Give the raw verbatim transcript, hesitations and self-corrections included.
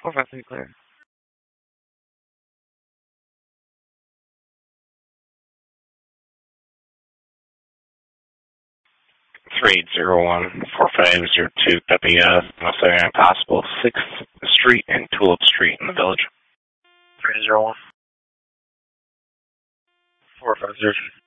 four five three clear. three eight zero one, four five zero two, copy, uh, nothing impossible, sixth Street and Tulip Street in the village. three zero one. four five zero two.